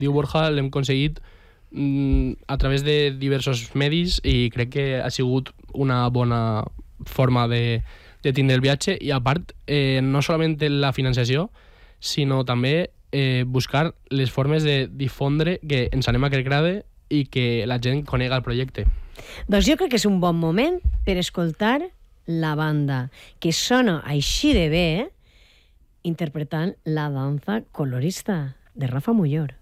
diu Borja, l'hem aconseguit a través de diversos medis i crec que ha sigut una bona forma de tindre el viatge i a part, no solament la financiació, sinó també buscar les formes de difondre que ens anem a Crec-Grade i que la gent conega el projecte. Doncs jo crec que és un bon moment per escoltar la banda, que sona així de bé, interpretant la danza colorista de Rafa Muyor.